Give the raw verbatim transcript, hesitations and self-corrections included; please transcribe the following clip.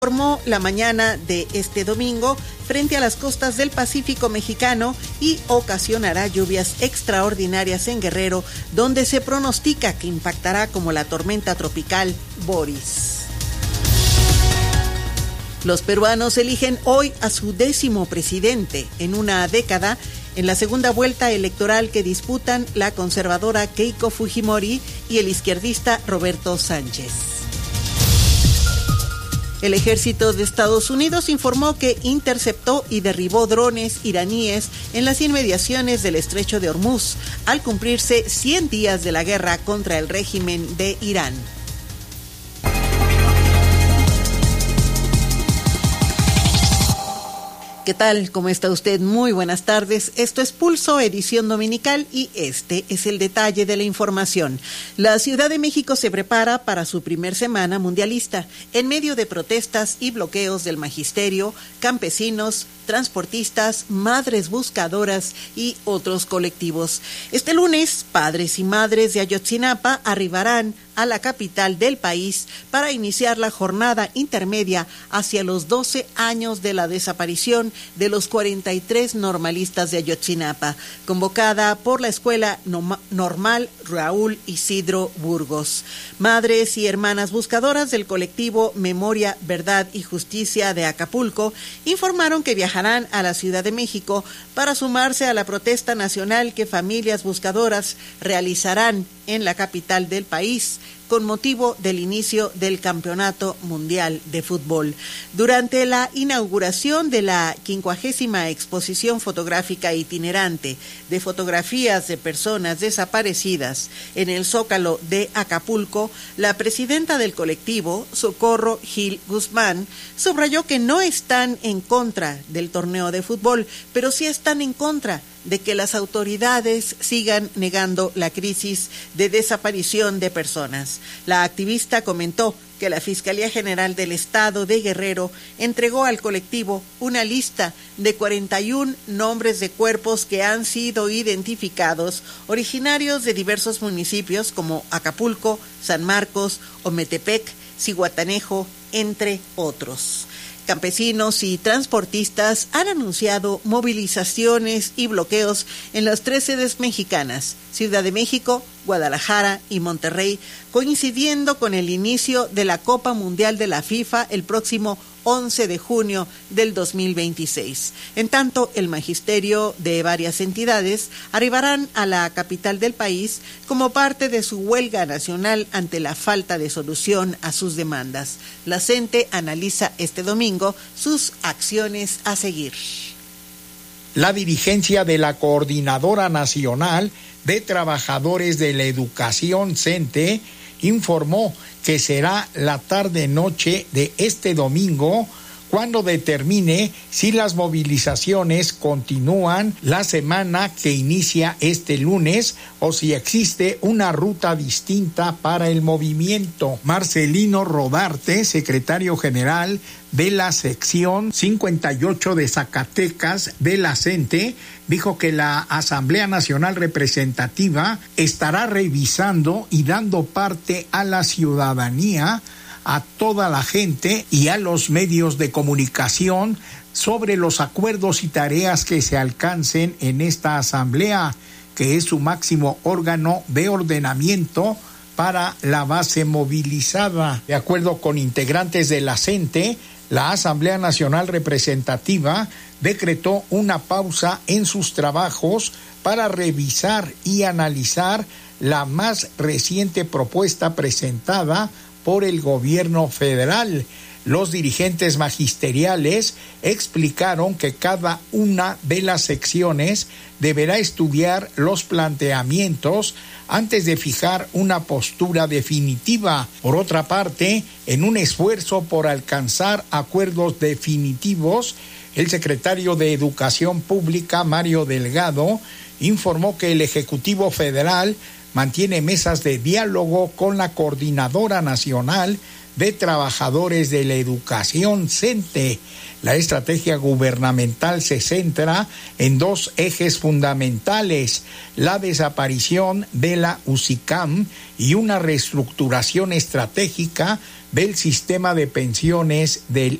Formó la mañana de este domingo frente a las costas del Pacífico mexicano y ocasionará lluvias extraordinarias en Guerrero, donde se pronostica que impactará como la tormenta tropical Boris. Los peruanos eligen hoy a su décimo presidente en una década, en la segunda vuelta electoral que disputan la conservadora Keiko Fujimori y el izquierdista Roberto Sánchez. El ejército de Estados Unidos informó que interceptó y derribó drones iraníes en las inmediaciones del estrecho de Hormuz, al cumplirse cien días de la guerra contra el régimen de Irán. ¿Qué tal? ¿Cómo está usted? Muy buenas tardes. Esto es Pulso, edición dominical, y este es el detalle de la información. La Ciudad de México se prepara para su primer semana mundialista, en medio de protestas y bloqueos del magisterio, campesinos, transportistas, madres buscadoras y otros colectivos. Este lunes, padres y madres de Ayotzinapa arribarán a la capital del país para iniciar la jornada intermedia hacia los doce años de la desaparición de los cuarenta y tres normalistas de Ayotzinapa, convocada por la Escuela Normal Raúl Isidro Burgos. Madres y hermanas buscadoras del colectivo Memoria, Verdad y Justicia de Acapulco informaron que viajarán a la Ciudad de México para sumarse a la protesta nacional que familias buscadoras realizarán en la capital del país con motivo del inicio del Campeonato Mundial de Fútbol. Durante la inauguración de la quincuagésima exposición fotográfica itinerante de fotografías de personas desaparecidas en el Zócalo de Acapulco, la presidenta del colectivo, Socorro Gil Guzmán, subrayó que no están en contra del torneo de fútbol, pero sí están en contra de que las autoridades sigan negando la crisis de desaparición de personas. La activista comentó que la Fiscalía General del Estado de Guerrero entregó al colectivo una lista de cuarenta y un nombres de cuerpos que han sido identificados, originarios de diversos municipios como Acapulco, San Marcos, Ometepec, Zihuatanejo, entre otros. Campesinos y transportistas han anunciado movilizaciones y bloqueos en las tres sedes mexicanas, Ciudad de México, Guadalajara y Monterrey, coincidiendo con el inicio de la Copa Mundial de la FIFA el próximo once de junio del dos mil veintiséis. En tanto, el magisterio de varias entidades arribarán a la capital del país como parte de su huelga nacional ante la falta de solución a sus demandas. La CENTE analiza este domingo sus acciones a seguir. La dirigencia de la Coordinadora Nacional de Trabajadores de la Educación, CENTE, informó que será la tarde-noche de este domingo cuando determine si las movilizaciones continúan la semana que inicia este lunes o si existe una ruta distinta para el movimiento. Marcelino Rodarte, secretario general de la sección cincuenta y ocho de Zacatecas de la CENTE, dijo que la Asamblea Nacional Representativa estará revisando y dando parte a la ciudadanía, a toda la gente y a los medios de comunicación sobre los acuerdos y tareas que se alcancen en esta asamblea, que es su máximo órgano de ordenamiento para la base movilizada. De acuerdo con integrantes de la CENTE, la Asamblea Nacional Representativa decretó una pausa en sus trabajos para revisar y analizar la más reciente propuesta presentada por el gobierno federal. Los dirigentes magisteriales explicaron que cada una de las secciones deberá estudiar los planteamientos antes de fijar una postura definitiva. Por otra parte, en un esfuerzo por alcanzar acuerdos definitivos, el secretario de Educación Pública, Mario Delgado, informó que el Ejecutivo Federal mantiene mesas de diálogo con la Coordinadora Nacional de Trabajadores de la Educación, CENTE. La estrategia gubernamental se centra en dos ejes fundamentales: la desaparición de la UCICAM y una reestructuración estratégica del sistema de pensiones del